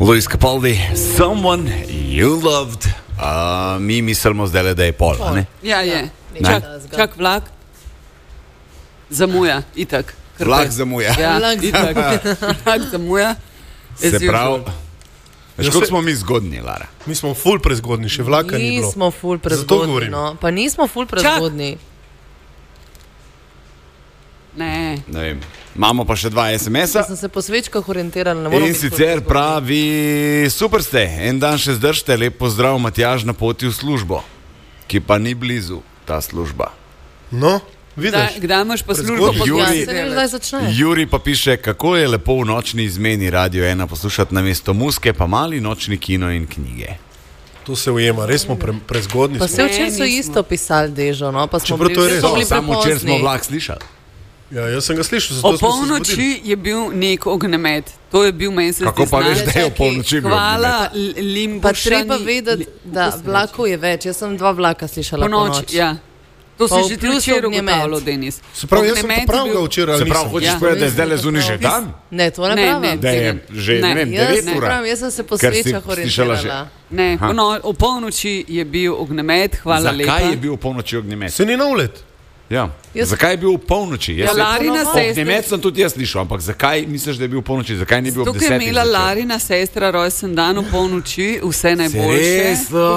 Luis Capaldi, Someone You Loved. Mi mislimo zdaj, da je pol, ne? Ja, je. Čak vlak zamuja, itak. Vlak zamuja. Ja, itak. Vlak zamuja. Se pravi, veš, kako smo mi zgodni, Lara? Mi smo ful prezgodni, še vlaka ni bilo. Nismo ful prezgodni, no. Pa nismo ful prezgodni. Ne vem. Imamo pa še 2 SMS-a. Sem se po svečkah orientirala, ne morem In sicer pravi, super ste, en dan še zdržite, lep pozdrav Matjaž na poti v službo, ki pa ni blizu ta služba. No, vidiš. Kdaj imaš pa službo? Juri pa piše, kako je lepo v nočni izmeni Radio 1 poslušati namesto muske, pa mali nočni kino in knjige. To se ujema, res smo prezgodni. Pa se včeraj so isto pisali, Dežo, no, pa smo bili samo včeraj smo vlak slišali. Ja, jaz sem ga slišal. O polnoči je bil nek ognjemet. To je bil meni se zdi. Kako pa veš, da je o polnoči bil ognjemet? Hvala, Limbušani. Pa treba vedeti, da vlakov je več. Jaz sem 2 vlaka slišala ponoči. Ja. To si že ti včeraj ugotavljal, Denis. Se pravi, jaz sem to pravil včeraj. Se pravi, hočeš povedati, da je zdaj le zunaj že tam? Ne, to ne pravim. Da je že, ne vem, 9 ura. Jaz sem se po svečah orientirala. Ne, o polnoči je bil ognjemet, hvala lepa. Zakaj je bil v polnoči ognjemet? Se ni na ulet. Ja. Zakaj je bil v polnoči? Ognjemet sem tudi jaz slišal, ampak zakaj misliš, da je bil v polnoči? Zakaj ni bil ob 10? Tukaj je imela Larina sestra rojsten dan v polnoči, vse najboljše.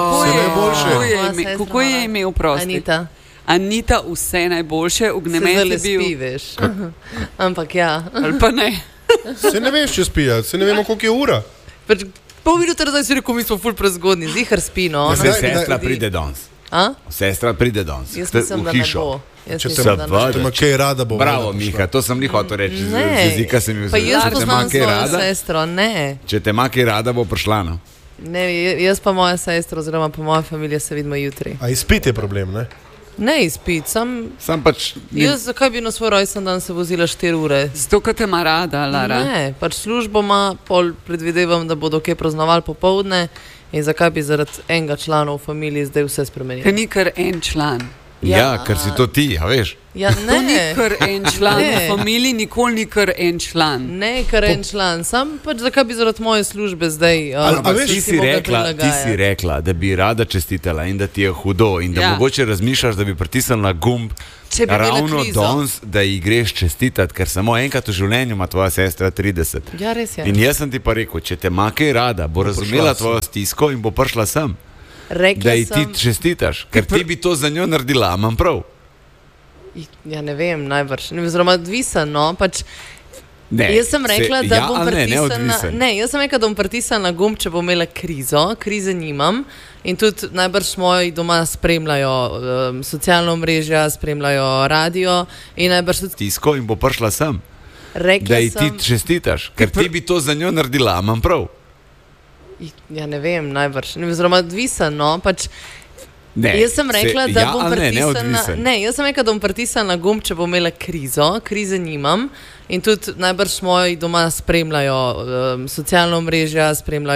Kako je imel prosti? Anita, vse najboljše, ognjemet je bil. Veš. Ampak ja. Ali pa ne. Se ne veš, če spijo, se ne vemo, koliko je ura. Pol minuta zdaj si rekel, mi smo ful prezgodni, zihar spi, no. Sestra pride danes. Sestra pride danes. Jaz mislim, da ne bo. Če te ima kaj rada, bo. Bravo, Miha, to sem ni hotel reči. Z jezika sem mi vzela. Pa jaz poznam svojo sestro, ne. Če te ima kaj rada, bo prišla, no. Ne, jaz pa moja sestra, oziroma pa moja familija se vidimo jutri. A izpit je problem, ne? Ne izpit, sam pač... Jaz zakaj bi na svoj rojsten dan se vozila 4 ure? Zato, ker te ima rada, Lara. Ne, pač službo ima, pol predvidevam, da bodo kaj praznovali popoldne in zakaj bi zaradi enega člana v familiji zdaj vse spremenili. Ker ni kar en član. Ja, ker si to ti, a veš? Ja, ne. To ni kar en član, v familiji nikoli ni kar en član. Ne, kar en član, sam pač zakaj bi zaradi moje službe zdaj... Ti si rekla, da bi rada čestitala in da ti je hudo in da mogoče razmišljaš, da bi pritisnila gumb ravno danes, da ji greš čestitati, ker samo enkrat v življenju ima tvoja sestra 30. Ja, res je. In jaz sem ti pa rekel, če te ima kaj rada, bo razumela tvojo stisko in bo prišla sem. Da ji ti čestitaš, ker ti bi to za njo naredila, imam prav? Ja, ne vem, najbrž. Oziroma, odvisen, no, pač... Jaz sem rekla, da bom pritisnila... Ne, jaz sem rekla, da bom pritisnila gumb, če bom imela krizo. Krize nimam. In tudi najbrž moji doma spremljajo socialno omrežja, spremljajo radio in najbrž tudi... Stisko in bo prišla sem. Da ji ti čestitaš, ker ti bi to za njo naredila, imam prav? Ja, ne vem, najbrž. Oziroma, odvisen, no, pač... Jaz sem rekla, da bom pritisnila... Ne, jaz sem rekla, da bom pritisnila gumb, če bom imela krizo. Krize nimam. In tudi najbrž moji doma spremljajo socialno omrežja, spremljajo